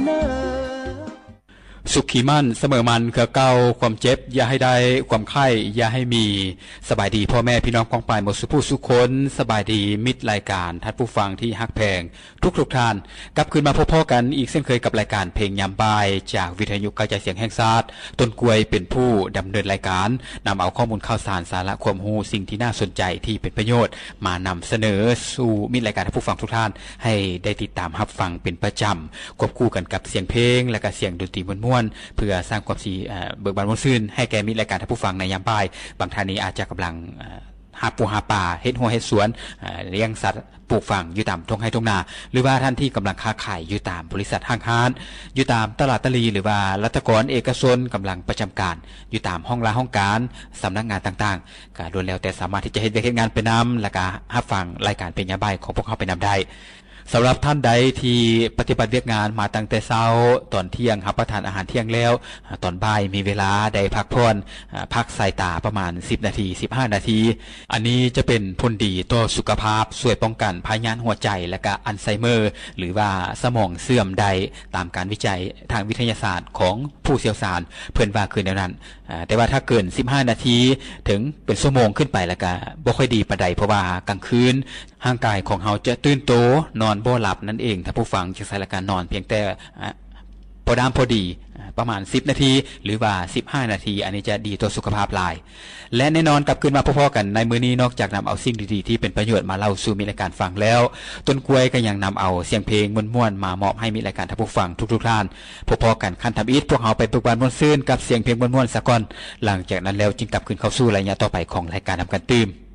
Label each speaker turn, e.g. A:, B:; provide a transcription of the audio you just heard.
A: สุขีมั่นเสมอมันคือเก่าความเจ็บอย่าให้ได้ความไข้อย่าให้มีสบายดีพ่อแม่พี่น้องกองปลายหมดสุผู้สุคนสบายดีมิตรรายการท่านผู้ฟังที่ฮักแพงทุกท่านกลับคืนมาพบพ่อกันอีกเช่นเคยกับรายการเพลงยามบ่ายจากวิทยุกระจายเสียงแห่งชาติต้นกล้วยเป็นผู้ดำเนินรายการนำเอาข้อมูลข่าวสารสาระความรู้สิ่งที่น่าสนใจที่เป็นประโยชน์มานำเสนอสู่มิตรรายการท่านผู้ฟังทุกท่านให้ได้ติดตามรับฟังเป็นประจำควบคู่กันกับเสียงเพลงและก็เสียงดนตรีม่วนๆเพื่อสร้างความเบิกบานม่วนซื่นให้แก่มิตรรายการท่านผู้ฟังในยามบ่ายบางท่านนี้อาจจะกำลังหาปูหาปลาเฮ็ดหัวเฮ็ดสวนเลี้ยงสัตว์ปลูกฝังอยู่ตามทุ่งไร่ทุ่งนาหรือว่าท่านที่กำลังค้าขายอยู่ตามบริษัทห้างร้านอยู่ตามตลาดตลีหรือว่ารัฐกรเอกชนกำลังประจำการอยู่ตามห้องห้องการสำนักงานต่างๆก็ล้วนแล้วแต่สามารถที่จะเฮ็ดงานไปนำและก็รับฟังรายการเป็นยามบ่ายของพวกเขาไปนำได้สำหรับท่านใดที่ปฏิบัติเวียกงานมาตั้งแต่เช้าตอนเที่ยงรับประทานอาหารเที่ยงแล้วตอนบ่ายมีเวลาได้พักผ่อนพักสายตาประมาณ10นาที15นาทีอันนี้จะเป็นผลดีต่อสุขภาพช่วยป้องกันภายในหัวใจและก็อัลไซเมอร์หรือว่าสมองเสื่อมใดตามการวิจัยทางวิทยาศาสตร์ของผู้เชี่ยวชาญเพิ่นว่าคือแนวนั้นแต่ว่าถ้าเกิน15นาทีถึงเป็นชั่วโมงขึ้นไปแล้วก็บ่ค่อยดีปานใดเพราะว่ากลางคืนร่างกายของเฮาจะตื่นโตนอนบ่หลับนั่นเองถ้าผู้ฟังจะใช้การนอนเพียงแต่พอดีประมาณ10นาทีหรือว่า15นาทีอันนี้จะดีต่อสุขภาพหลายและแน่นอนกลับคืนมาพอๆกันในมื้อนี้นอกจากนำเอาสิ่งดีๆที่เป็นประโยชน์มาเล่าสู่มิตรรายการฟังแล้วต้นกล้วยก็ยังนำเอาเสียงเพลงม่วนๆมามอบให้มิตรรายการท่านผู้ฟังทุกท่านพอๆกันคันทำอีทพวกเฮาไปปลุกบานม่วนซื่นกับเสียงเพลงม่วนๆซะก่อนหลังจากนั้นแล้วจึงกลับคืนเข้าสู่รายการต่อไปของรายการทำกันตื่ม